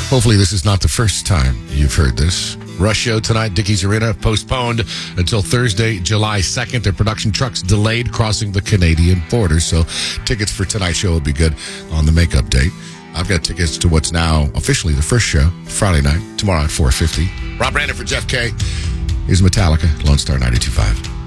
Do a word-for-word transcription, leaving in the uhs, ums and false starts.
Hopefully this is not the first time you've heard this. Rush show tonight, Dickies Arena, postponed until Thursday, July second. Their production trucks delayed crossing the Canadian border, so tickets for tonight's show will be good on the makeup date. I've got tickets to what's now officially the first show, Friday night, tomorrow at four fifty. Rob Brandon for Jeff K. Here's Metallica, Lone Star ninety-two point five.